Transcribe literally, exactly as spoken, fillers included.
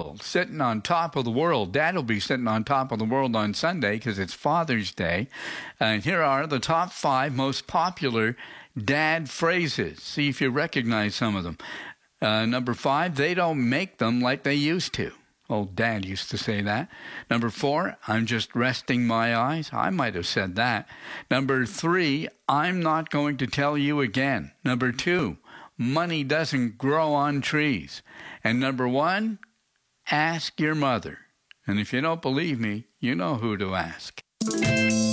world, sitting on top of the world. Dad will be sitting on top of the world on Sunday because it's Father's Day. And here are the top five most popular dad phrases. See if you recognize some of them. Uh, number five, they don't make them like they used to. Old Dad used to say that. Number four, I'm just resting my eyes. I might have said that. Number three, I'm not going to tell you again. Number two, money doesn't grow on trees. And number one, ask your mother. And if you don't believe me, you know who to ask.